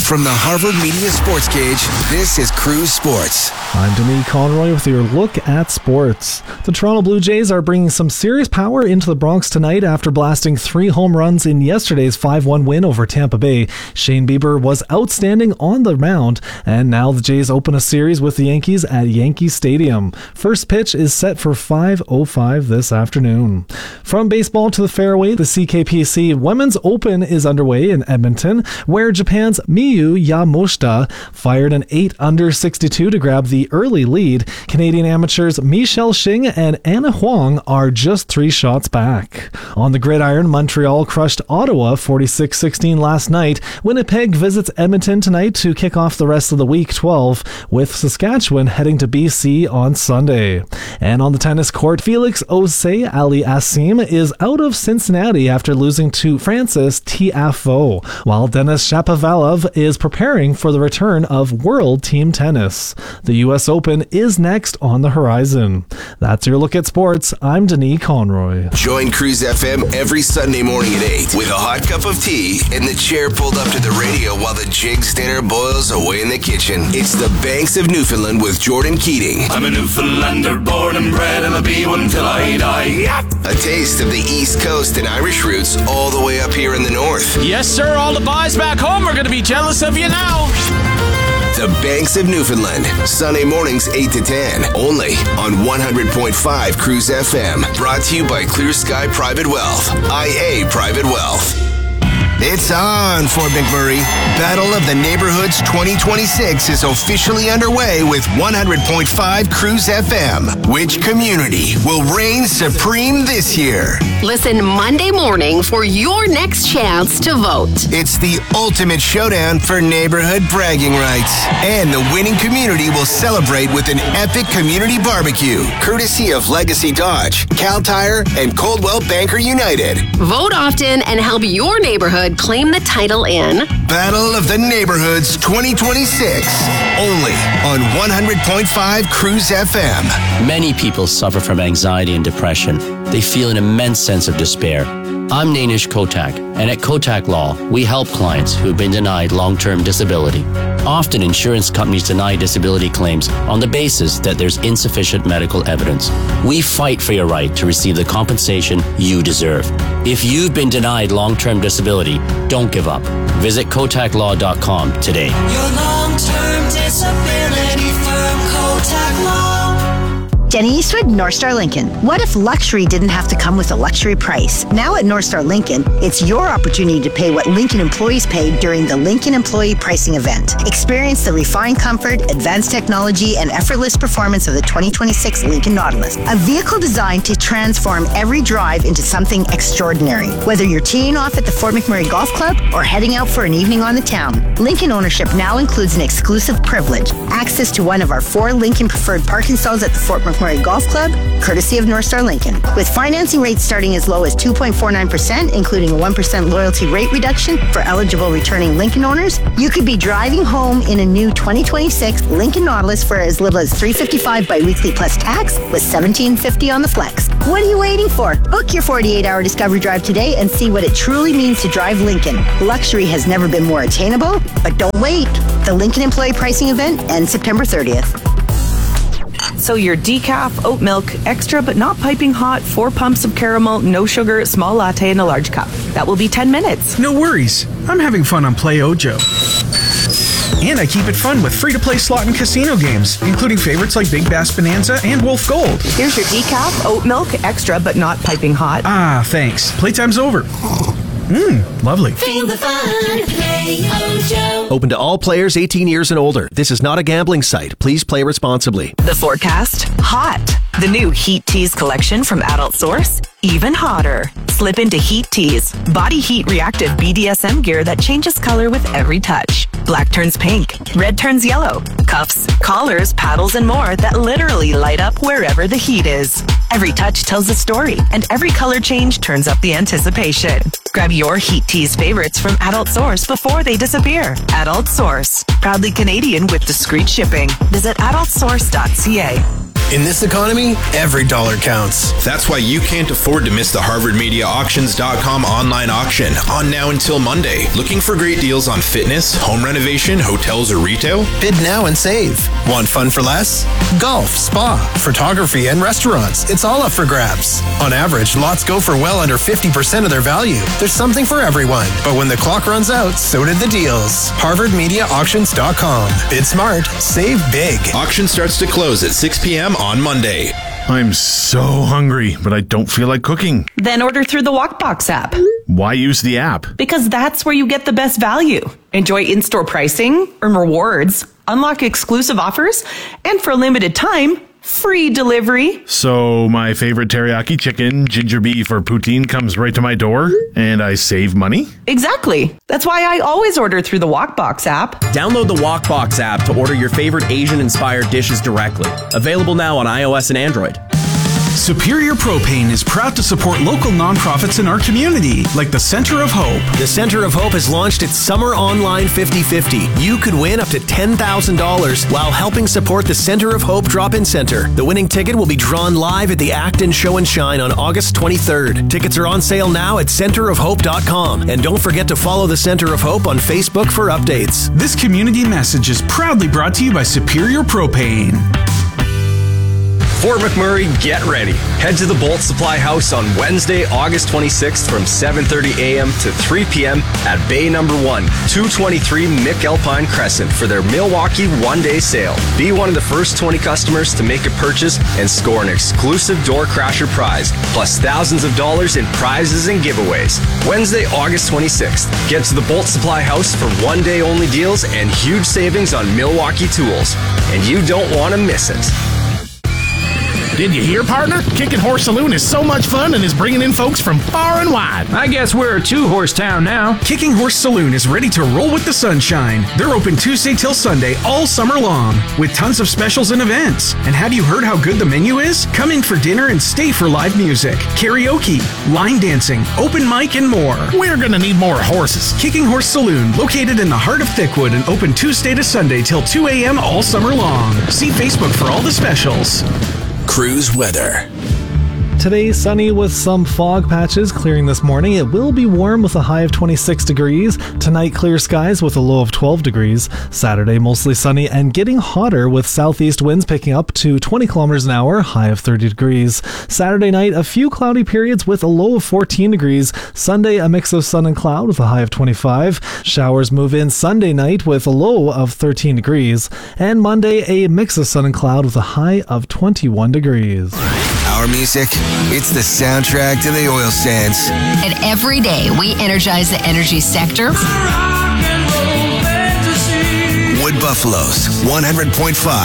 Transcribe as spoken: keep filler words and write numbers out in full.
From the Harvard Media Sports Cage, this is Cruise Sports. I'm Denis Conroy with your look at sports. The Toronto Blue Jays are bringing some serious power into the Bronx tonight after blasting three home runs in yesterday's five one win over Tampa Bay. Shane Bieber was outstanding on the mound, and now the Jays open a series with the Yankees at Yankee Stadium. First pitch is set for five oh five this afternoon. From baseball to the fairway, the C K P C Women's Open is underway in Edmonton, where Japan's Miyu Yamoshita fired an eight under sixty-two to grab the early lead. Canadian amateurs Michelle Shing and Anna Huang are just three shots back. On the gridiron, Montreal crushed Ottawa forty-six sixteen last night. Winnipeg visits Edmonton tonight to kick off the rest of the week twelve, with Saskatchewan heading to B C on Sunday. And on the tennis court, Felix Auger-Aliassime is out of Cincinnati after losing to Francis Tiafoe, while Denis Shapovalov is preparing for the return of World Team Tennis. The U S Open is next on the horizon. That's your look at sports. I'm Denis Conroy. Join Cruise F M every Sunday morning at eight with a hot cup of tea and the chair pulled up to the radio while the Jigs dinner boils away in the kitchen. It's the Banks of Newfoundland with Jordan Keating. I'm a Newfoundlander, born and bred, and I'll be one till I die. A taste of the East Coast and Irish roots all the way up here in the north. Yes, sir. All the boys back home are going to be jealous of you now. The Banks of Newfoundland, Sunday mornings eight to ten, only on one hundred point five Cruise F M. Brought to you by Clear Sky Private Wealth, I A Private Wealth. It's on, Fort McMurray. Battle of the Neighborhoods twenty twenty-six is officially underway with one hundred point five Cruise F M. Which community will reign supreme this year? Listen Monday morning for your next chance to vote. It's the ultimate showdown for neighborhood bragging rights. And the winning community will celebrate with an epic community barbecue, courtesy of Legacy Dodge, Cal Tire, and Coldwell Banker United. Vote often and help your neighborhood claim the title in Battle of the Neighborhoods twenty twenty-six, only on one hundred point five Cruise F M. Many people suffer from anxiety and depression. They feel an immense sense of despair. I'm Nainish Kotak, and at Kotak Law, we help clients who have been denied long-term disability. Often, insurance companies deny disability claims on the basis that there's insufficient medical evidence. We fight for your right to receive the compensation you deserve. If you've been denied long-term disability, don't give up. Visit kotak law dot com today. Your long-term disability firm, Kotak Law. Jenny Eastwood, North Star Lincoln. What if luxury didn't have to come with a luxury price? Now at North Star Lincoln, it's your opportunity to pay what Lincoln employees paid during the Lincoln Employee Pricing Event. Experience the refined comfort, advanced technology, and effortless performance of the twenty twenty-six Lincoln Nautilus, a vehicle designed to transform every drive into something extraordinary. Whether you're teeing off at the Fort McMurray Golf Club or heading out for an evening on the town, Lincoln ownership now includes an exclusive privilege, access to one of our four Lincoln preferred parking stalls at the Fort McMurray Golf Club, courtesy of North Star Lincoln. With financing rates starting as low as two point four nine percent, including a one percent loyalty rate reduction for eligible returning Lincoln owners, you could be driving home in a new twenty twenty-six Lincoln Nautilus for as little as three hundred fifty-five dollars biweekly plus tax with seventeen fifty on the flex. What are you waiting for? Book your forty-eight hour discovery drive today and see what it truly means to drive Lincoln. Luxury has never been more attainable, but don't wait. The Lincoln Employee Pricing Event ends September thirtieth. So your decaf, oat milk, extra but not piping hot, four pumps of caramel, no sugar, small latte in a large cup. That will be ten minutes. No worries. I'm having fun on Play Ojo. And I keep it fun with free-to-play slot and casino games, including favorites like Big Bass Bonanza and Wolf Gold. Here's your decaf, oat milk, extra but not piping hot. Ah, thanks. Playtime's over. Mmm, lovely. Feel the fun, Play Ojo. Open to all players eighteen years and older. This is not a gambling site. Please play responsibly. The forecast, hot. The new Heat Tease collection from Adult Source, even hotter. Slip into Heat Tease, body heat reactive B D S M gear that changes color with every touch. Black turns pink, red turns yellow. Cuffs, collars, paddles, and more that literally light up wherever the heat is. Every touch tells a story, and every color change turns up the anticipation. Grab your Heat Tease favorites from Adult Source before they disappear. Adult Source, proudly Canadian with discreet shipping. Visit adult source dot c a. In this economy, every dollar counts. That's why you can't afford to miss the Harvard Media Auctions dot com online auction on now until Monday. Looking for great deals on fitness, home renovation, hotels, or retail? Bid now and save. Want fun for less? Golf, spa, photography, and restaurants. It's all up for grabs. On average, lots go for well under fifty percent of their value. There's something for everyone. But when the clock runs out, so did the deals. Harvard Media Auctions dot com. Bid smart. Save big. Auction starts to close at six p.m. on Monday. I'm so hungry, but I don't feel like cooking. Then order through the Walkbox app. Why use the app? Because that's where you get the best value. Enjoy in-store pricing, earn rewards, unlock exclusive offers, and for a limited time, free delivery. So my favorite teriyaki chicken, ginger beef, or poutine comes right to my door, and I save money? Exactly. That's why I always order through the Walkbox app. Download the Walkbox app to order your favorite Asian-inspired dishes directly. Available now on iOS and Android. Superior Propane is proud to support local nonprofits in our community, like the Center of Hope. The Center of Hope has launched its Summer Online fifty fifty. You could win up to ten thousand dollars while helping support the Center of Hope Drop-In Center. The winning ticket will be drawn live at the Acton Show and Shine on August twenty-third. Tickets are on sale now at center of hope dot com. And don't forget to follow the Center of Hope on Facebook for updates. This community message is proudly brought to you by Superior Propane. Fort McMurray, get ready. Head to the Bolt Supply House on Wednesday, August twenty-sixth from seven thirty a.m. to three p.m. at Bay Number one, two twenty-three McAlpine Crescent for their Milwaukee one-day sale. Be one of the first twenty customers to make a purchase and score an exclusive Door Crasher prize, plus thousands of dollars in prizes and giveaways. Wednesday, August twenty-sixth. Get to the Bolt Supply House for one-day only deals and huge savings on Milwaukee tools. And you don't want to miss it. Did you hear, partner? Kicking Horse Saloon is so much fun and is bringing in folks from far and wide. I guess we're a two-horse town now. Kicking Horse Saloon is ready to roll with the sunshine. They're open Tuesday till Sunday all summer long with tons of specials and events. And have you heard how good the menu is? Come in for dinner and stay for live music, karaoke, line dancing, open mic, and more. We're gonna need more horses. Kicking Horse Saloon, located in the heart of Thickwood and open Tuesday to Sunday till two a.m. all summer long. See Facebook for all the specials. Cruise weather. Today, sunny with some fog patches clearing this morning. It will be warm with a high of twenty-six degrees. Tonight, clear skies with a low of twelve degrees. Saturday, mostly sunny and getting hotter with southeast winds picking up to twenty kilometers an hour, high of thirty degrees. Saturday night, a few cloudy periods with a low of fourteen degrees. Sunday, a mix of sun and cloud with a high of twenty-five. Showers move in Sunday night with a low of thirteen degrees. And Monday, a mix of sun and cloud with a high of twenty-one degrees. Our music, it's the soundtrack to the oil sands. And every day we energize the energy sector. Wood Buffalo's one hundred point five